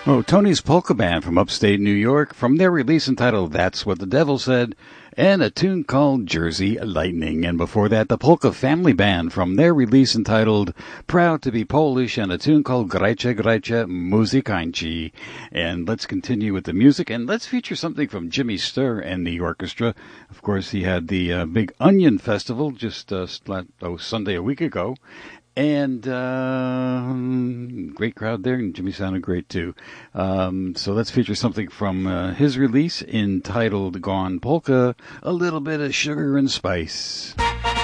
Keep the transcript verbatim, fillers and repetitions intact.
Oh, Tony's Polka Band from upstate New York, from their release entitled That's What the Devil Said, and a tune called Jersey Lightning. And before that, the Polka Family Band from their release entitled Proud to be Polish, and a tune called Grajcie Grajcie Muzikańci. And let's continue with the music, and let's feature something from Jimmy Sturr and the orchestra. Of course, he had the uh, Big Onion Festival just uh, oh, Sunday a week ago. And uh, great crowd there, and Jimmy sounded great too. Um, so let's feature something from uh, his release entitled Gone Polka, a little bit of sugar and spice.